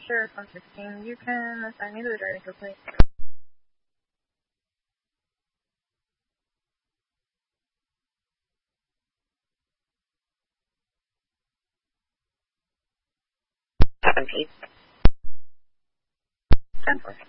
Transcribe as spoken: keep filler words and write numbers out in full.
Sheriff one sixteen, you can assign me to the driving field, please. Seven feet. ten four.